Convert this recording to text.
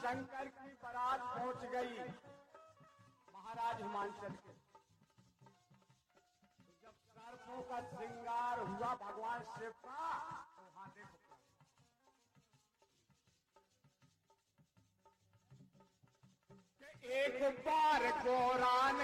शंकर की बारात पहुंच गई महाराज हिमांचल के। तो जब सर्पों का श्रृंगार हुआ भगवान शिव का, तो वहां देखो एक बार गोरा ने